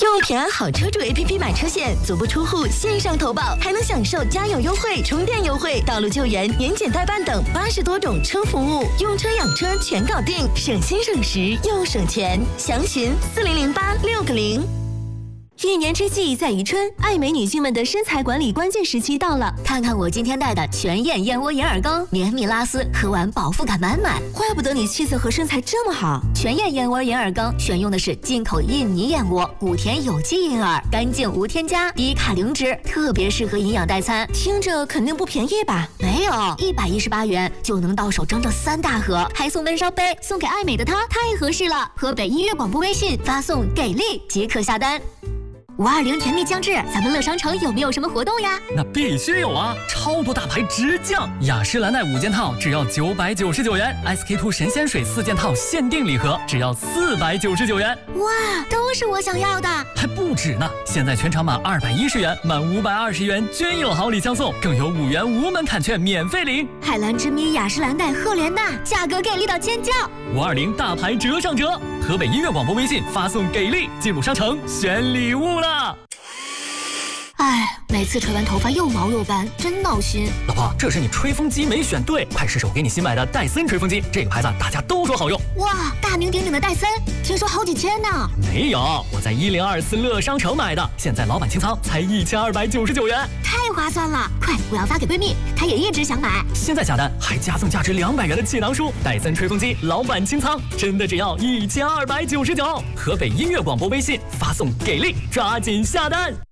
用平安好车主 APP 买车险，足不出户线上投保，还能享受加油优惠、充电优惠、道路救援、年检代办等80多种车服务，用车养车全搞定，省心省时又省钱。详询4008-6个0。 一年之计在于春，爱美女性们的身材管理关键时期到了。 看看我今天带的全燕燕窝银耳羹，绵密拉丝，喝完饱腹感满满。 怪不得你气色和身材这么好。 全燕燕窝银耳羹选用的是进口印尼燕窝，谷田有机银耳，干净无添加，低卡零脂，特别适合营养代餐。 听着肯定不便宜吧？ 没有，118元就能到手整整3大盒，还送温烧杯，送给爱美的她太合适了。河北音乐广播微信发送“给力”即可下单。520甜蜜将至，咱们乐商城有没有什么活动呀？ 那必须有啊！超多大牌直降，雅诗兰黛5件套只要999元 ，SK2 神仙水4件套限定礼盒只要499元。 哇，都是我想要的， 还不止呢！现在全场满210元，满520元均有好礼相送，更有5元无门槛券免费领。 海蓝之谜、雅诗兰黛、赫莲娜，价格给力到尖叫 ！520大牌折上折，河北音乐广播微信发送“给力”，进入商城选礼物了。 哎，每次吹完头发又毛又斑，真闹心。 老婆，这是你吹风机没选对，快试试我给你新买的戴森吹风机，这个牌子大家都说好用。 哇，大名鼎鼎的戴森，听说好几千呢。 没有，我在1024乐商城买的，现在老板清仓才1299元， 太划算了！快，我要发给闺蜜，她也一直想买。 现在下单还加送价值200元的气囊书，戴森吹风机老板清仓，真的只要1299。河北音乐广播微信发送“给力”，抓紧下单。